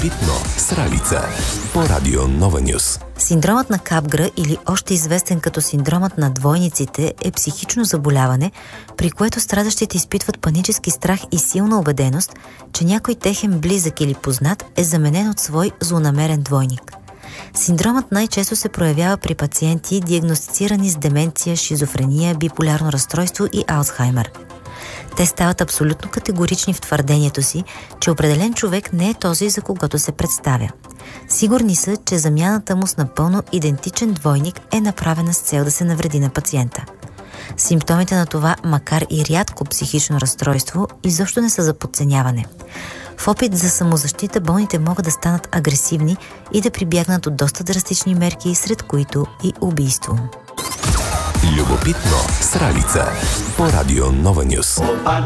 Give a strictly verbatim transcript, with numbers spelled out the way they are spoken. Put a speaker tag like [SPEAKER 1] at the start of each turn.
[SPEAKER 1] Любопитно с Ралица по Радио Нова Нюс.
[SPEAKER 2] Синдромът на Капгра, или още известен като синдромът на двойниците, е психично заболяване, при което страдащите изпитват панически страх и силна убеденост, че някой техен близък или познат е заменен от свой злонамерен двойник. Синдромът най-често се проявява при пациенти, диагностицирани с деменция, шизофрения, биполярно разстройство и Алцхаймер. Те стават абсолютно категорични в твърдението си, че определен човек не е този, за когото се представя. Сигурни са, че замяната му с напълно идентичен двойник е направена с цел да се навреди на пациента. Симптомите на това, макар и рядко психично разстройство, изобщо не са за подценяване. В опит за самозащита болните могат да станат агресивни и да прибягнат от доста драстични мерки, сред които и убийство.
[SPEAKER 1] Любопитно с Ралица по Радио Нова Нюс.